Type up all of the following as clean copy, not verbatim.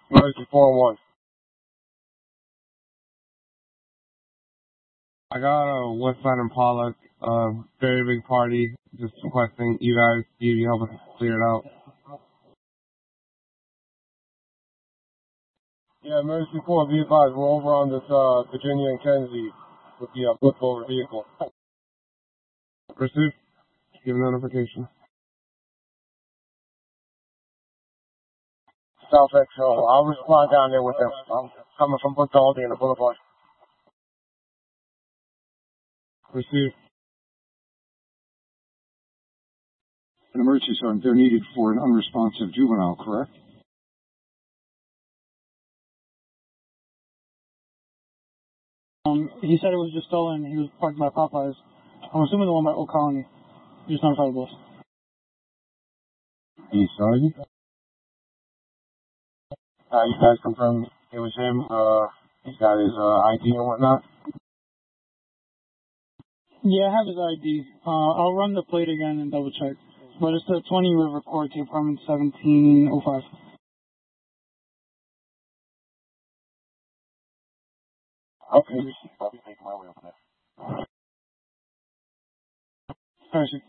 Emergency 411. I got a Westside Impala, very big party, just requesting you guys, you help us clear it out. Yeah, emergency 4, be advised, we're over on this, Virginia and Kenzie with the, flip over vehicle. Pursuit, give notification. South XO, I'll respond down there with them. I'm coming from Buttaldi and the Boulevard. Pursuit. An emergency sergeant, they're needed for an unresponsive juvenile, correct? He said it was just stolen. He was parked by Popeyes. I'm assuming the one by Old Colony. He just notified the boss. Sergeant? You guys confirmed it was him, he's got his, ID and whatnot? Yeah, I have his ID. I'll run the plate again and double check. But it's the 20 River Court, apartment 1705. Okay, I'll be making my way over there. Perfect.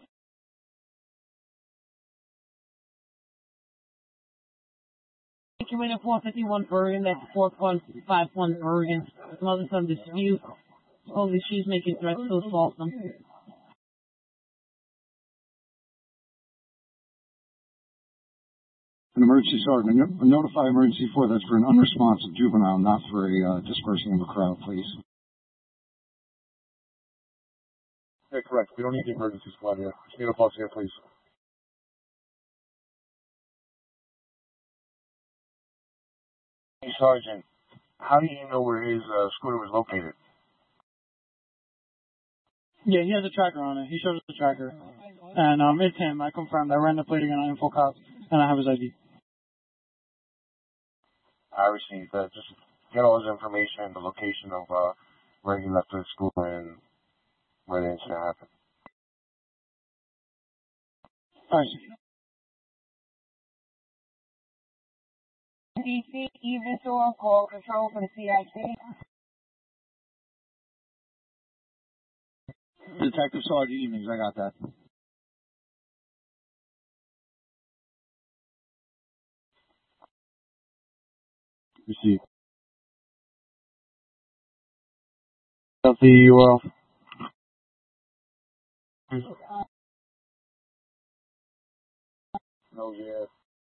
Commander 451 Bergen, that's 4151 Bergen. Mother son dispute. Holy, she's making threats to assault them. An emergency sergeant, notify emergency 4, that's for an unresponsive juvenile, not for a dispersing of a crowd, please. Yeah, correct. We don't need the emergency squad here. Just need a bus here, please. Hey, Sergeant, how do you know where his scooter was located? Yeah, he has a tracker on it. He showed us the tracker. And it's him. I confirmed. I ran the plate again on Info Cops, and I have his ID. I received that. Just get all his information, the location of where he left his scooter and where the incident happened. All right. DC, even to on call control for the CIC. Detective Sergeant, evenings, I got that. Received. LTUL. Oh, yeah.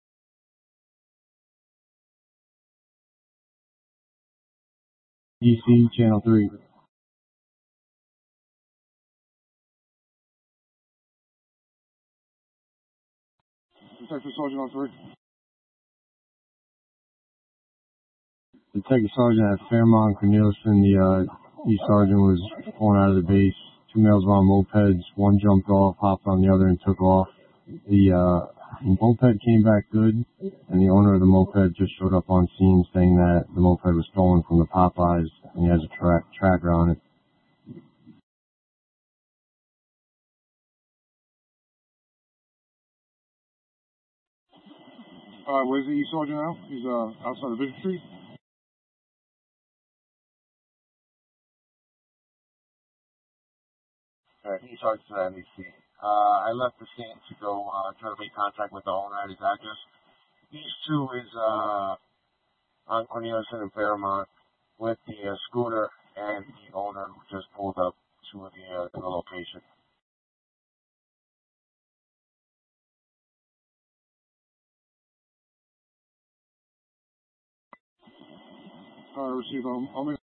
DC, Channel 3. Detective Sergeant on 3. Detective Sergeant at Fairmont Cornelison, the E-Sergeant was pulling out of the base. Two males were on mopeds. One jumped off, hopped on the other, and took off. The moped came back good, and the owner of the moped just showed up on scene saying that the moped was stolen from the Popeyes, and he has a tracker on it. Alright, where's the E-Sergeant now? He's outside of Bishop Street? Alright, E-Sergeant to NBC. I left the scene to go try to make contact with the owner at his address. These two is on Cornelison and Fairmont with the scooter, and the owner just pulled up to the location. Alright, received. I'll make